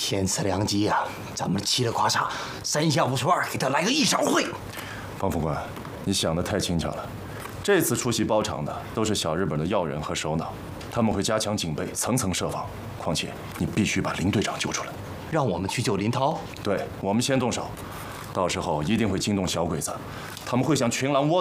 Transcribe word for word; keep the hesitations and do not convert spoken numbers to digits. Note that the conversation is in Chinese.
天赐良机呀、啊！咱们嘁哩呱嚓，三下五除二，给他来个一手会。 方副官，你想的太轻巧了。这次出席包场的都是小日本的要人和首脑，他们会加强警备，层层设防。况且你必须把林队长救出来。 让我们去救林涛？ 对，我们先动手，到时候一定会惊动小鬼子，他们会像群狼窝。